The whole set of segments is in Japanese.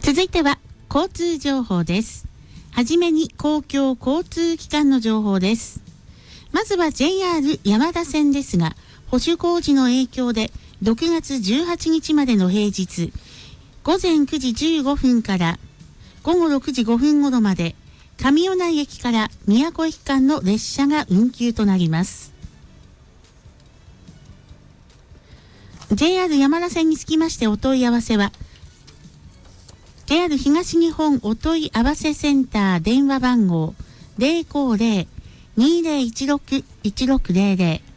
続いては交通情報です。はじめに公共交通機関の情報です。まずは JR 山田線ですが、保守工事の影響で6月18日までの平日、午前9時15分から午後6時5分頃まで、上米内駅から宮古駅間の列車が運休となります。JR 山田線につきましてお問い合わせは、JR 東日本お問い合わせセンター電話番号 050-2016-1600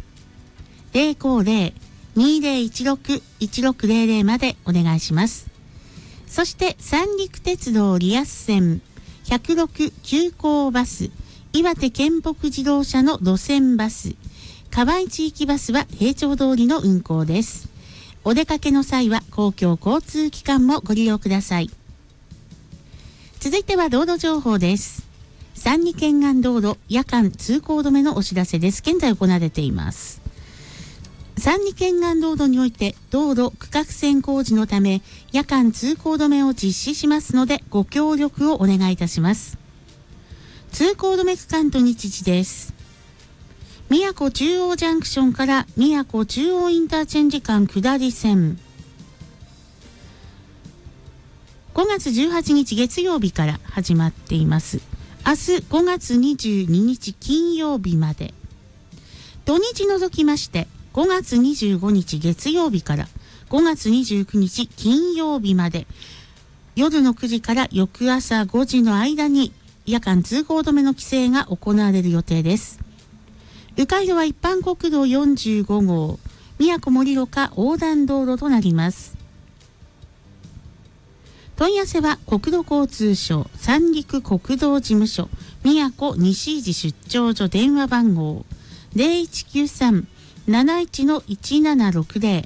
050-2016-1600 までお願いします。そして三陸鉄道リアス線106急行バス、岩手県北自動車の路線バス、河合地域バスは平常通りの運行です。お出かけの際は公共交通機関もご利用ください。続いては道路情報です。三陸沿岸道路夜間通行止めのお知らせです。現在行われています。三陸沿岸道路において道路区画線工事のため夜間通行止めを実施しますのでご協力をお願いいたします。通行止め区間と日時です。宮古中央ジャンクションから宮古中央インターチェンジ間下り線、5月18日月曜日から始まっています。明日5月22日金曜日まで、土日除きまして5月25日月曜日から5月29日金曜日まで、夜の9時から翌朝5時の間に夜間通行止めの規制が行われる予定です。迂回路は一般国道45号宮古盛岡横断道路となります。問い合わせは国土交通省三陸国道事務所宮古西井出張所電話番号 0193-71-1760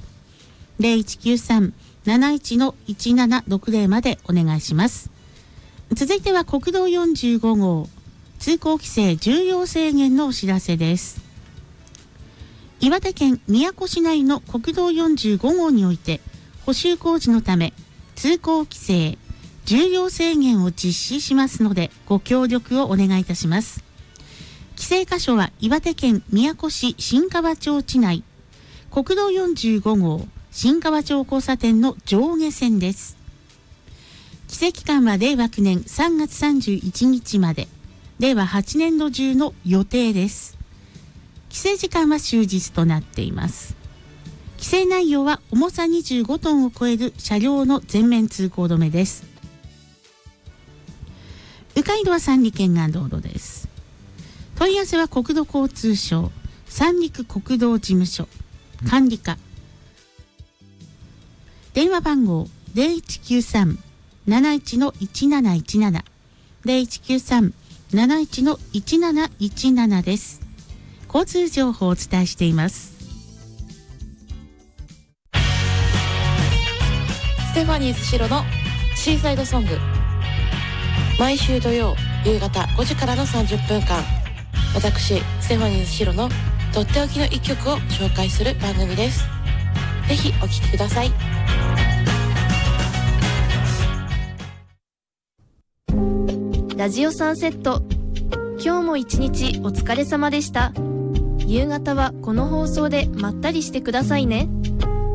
0193-71-1760 までお願いします。続いては国道45号通行規制重量制限のお知らせです。岩手県宮古市内の国道45号において補修工事のため通行規制重量制限を実施しますのでご協力をお願いいたします。規制箇所は岩手県宮古市新川町地内国道45号新川町交差点の上下線です。規制期間は令和9年3月31日まで、令和8年度中の予定です。規制時間は終日となっています。規制内容は重さ25トンを超える車両の全面通行止めです。迂回路は三陸沿岸道路です。問い合わせは国土交通省三陸国道事務所管理課、電話番号 0193-71-1717 0193-71-1717 です。交通情報をお伝えしています。 ステファニーズシロのシーサイドソング、毎週土曜夕方5時からの30分間、私ステファニーズシロのとっておきの一曲を紹介する番組です。ぜひお聴きください。 ラジオサンセット、今日も一日お疲れ様でした。夕方はこの放送でまったりしてくださいね。